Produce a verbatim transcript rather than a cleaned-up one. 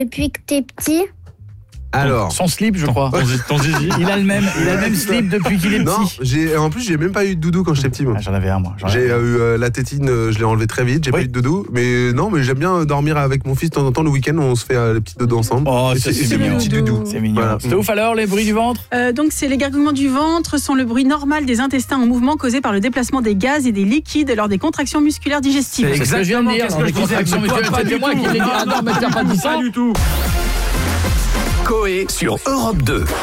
Depuis que t'es petit. Alors, son slip, je crois. Ton, ton zizi. Il a le même, il a le même slip depuis qu'il est non, petit. j'ai, en plus j'ai même pas eu de doudou quand j'étais petit moi. Ah, j'en avais un moi. J'en J'ai avais... eu euh, la tétine, euh, je l'ai enlevé très vite, j'ai Oui. pas eu de doudou. Mais non, mais j'aime bien dormir avec mon fils de temps en temps le week-end, on se fait euh, les petits doudous ensemble. Oh, Et ça, c'est c'est mignon. des petits doudous. C'est mignon. Voilà. C'était ouf alors, les bruits du ventre? Euh, donc, c'est les gargouillements du ventre sont le bruit normal des intestins en mouvement causé par le déplacement des gaz et des liquides lors des contractions musculaires digestives. C'est ce que je viens de dire. Qu'est-ce que je disais? Contraction musculaire, Pas c'était du moi tout. qui l'ai dit. Ah non, mais t'as pas dit ça. Pas du tout. Coé sur Europe deux.